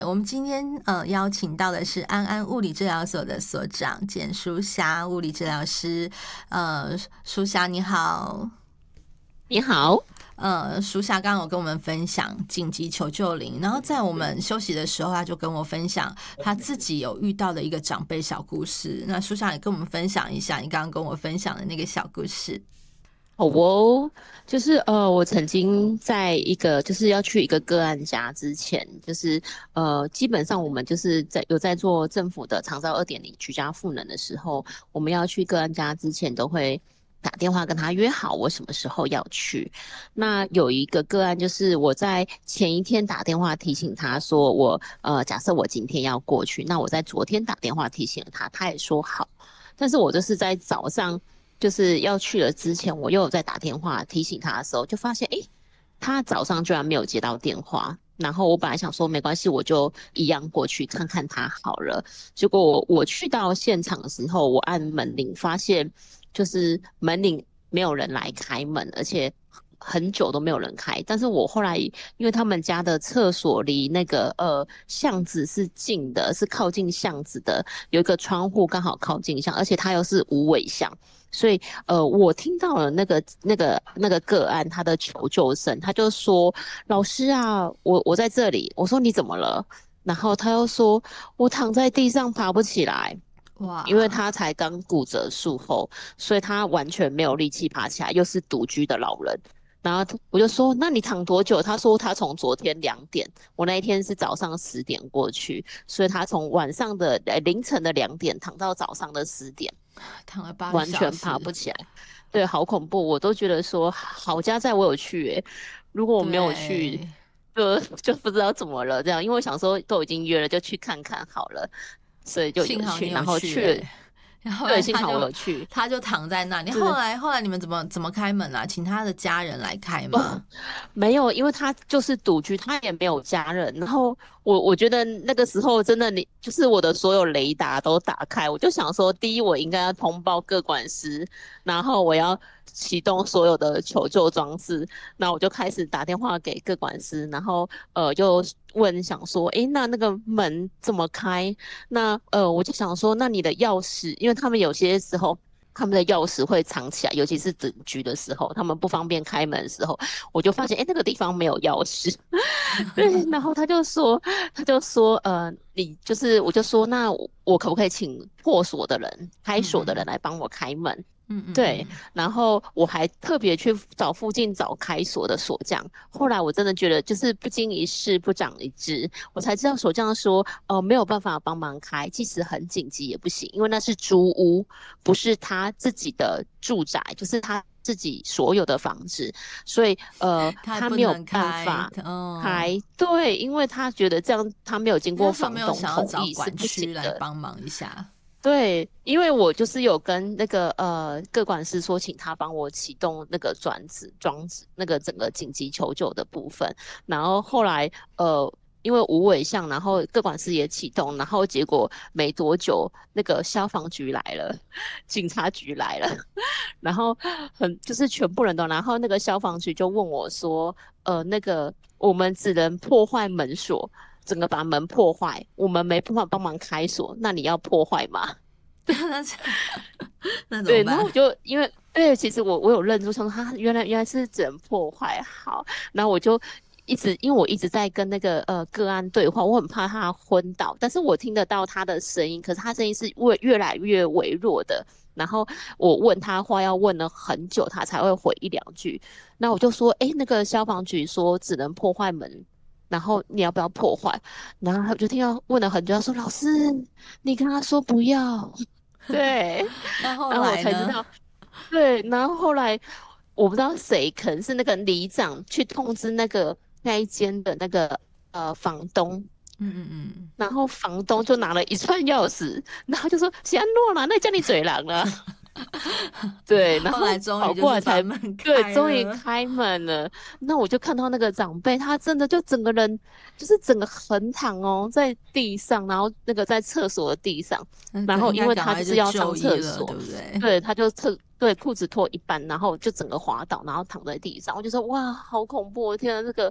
我们今天邀请到的是安安物理治疗所的所长简淑霞物理治疗师。淑霞你好。 你好。 淑霞刚刚有跟我们分享紧急求救铃，然后在我们休息的时候，他就跟我分享他自己有遇到的一个长辈小故事。那淑霞也跟我们分享一下你刚刚跟我分享的那个小故事。 好哦，就是我曾经在一个就是要去一个个案家之前，就是基本上我们就是在做政府的长照2.0居家赋能的时候，我们要去个案家之前都会打电话跟他约好我什么时候要去。那有一个个案就是我在前一天打电话提醒他说假设我今天要过去，那我在昨天打电话提醒了他，他也说好，但是我就是在早上。就是要去了之前，我又有在打电话提醒他的时候，就发现他早上居然没有接到电话。然后我本来想说没关系，我就一样过去看看他好了。结果我去到现场的时候，我按门铃，发现就是门铃没有人来开门，而且很久都没有人开。但是我后来因为他们家的厕所离那个巷子是近的，是靠近巷子的，有一个窗户刚好靠近巷，而且它又是无尾巷。所以我听到了那个个案他的求救声，他就说：“老师啊，我在这里。”我说：“你怎么了？”然后他又说：“我躺在地上爬不起来。”因为哇， 他才刚骨折术后，所以他完全没有力气爬起来，又是独居的老人。然后我就说：“那你躺多久？”他说：“他从昨天2点，我那一天是早上10点过去，所以他从晚上的凌晨的2点躺到早上的10点。” 躺了8个完全爬小时。 不起来。对，好恐怖！我都觉得说好家在我有去如果我没有去， 对， 就不知道怎么了这样。因为我想说都已经约了，就去看看好了，所以就有去， 幸好你有然后去去了。 然后后对，幸好我来有去。 他就躺在那里。后是来你们怎么开门啊？请他的家人来开吗？ 没有，因为他就是独居，他也没有家人。然后我觉得那个时候真的，你就是我的所有雷达都打开，我就想说，第一我应该要通报个管师，然后我要启动所有的求救装置，那我就开始打电话给个管师，然后就问想说，诶，那个门怎么开？那我就想说，那你的钥匙，因为他们有些时候。他们的钥匙会藏起来，尤其是独居的时候，他们不方便开门的时候，我就发现，那个地方没有钥匙。对，然后他就说，你就是，我就说，那我可不可以请破锁的人、开锁的人嗯嗯来帮我开门？ 嗯嗯对， 嗯。 然后我还特别去找附近找开锁的锁匠。后来我真的觉得，就是不经一事不长一智，我才知道锁匠说，没有办法帮忙开，即使很紧急也不行，因为那是租屋，不是他自己的住宅，就是他自己所有的房子，所以他也他没有不能开。 办法嗯， 开。对，因为他觉得这样他没有经过你那时候没房东有想要同意是找管不行区来的。 帮忙一下？ 对，因为我就是有跟那个个管师说，请他帮我启动那个装置那个整个紧急求救的部分。然后后来因为无尾巷，然后个管师也启动，然后结果没多久，那个消防局来了，警察局来了。然后就是全部人都，然后那个消防局就问我说，那个我们只能破坏门锁，整个把门破坏，我们没办法帮忙开锁，那你要破坏吗？ 那那怎么对，然后办？ 我就因为对，其实我有认出，想说他原来是只能破坏好。然后我就因为我一直在跟那个个案对话，我很怕他昏倒，但是我听得到他的声音，可是他声音是越来越微弱的。然后我问他话要问了很久，他才会回1、2句。那我就说，那个消防局说只能破坏门，然后你要不要破坏？然后他就听到问了很久，他说老师，你跟他说不要。对， 那后然后我来呢？ 才知道。对，然后后来我不知道谁，可能是那个里长去通知那一间的那个房东。 嗯嗯嗯。 然后房东就拿了一串钥匙，然后就说："喜安诺啦，那叫你嘴狼了。"对，然后后来终于就是跑过来才把门对， 开终于了。 开门了。那我就看到那个长辈，他真的就整个人就是整个横躺哦，在地上，然后那个在厕所的地上。 那个应然后因为他就该赶快就是要上就医了，对厕所， 不对？ 对，他就对，裤子脱一半，然后就整个滑倒，然后躺在地上。我就说哇，好恐怖！天啊，这个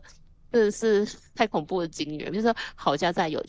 真的是太恐怖的经验，就是说好家在有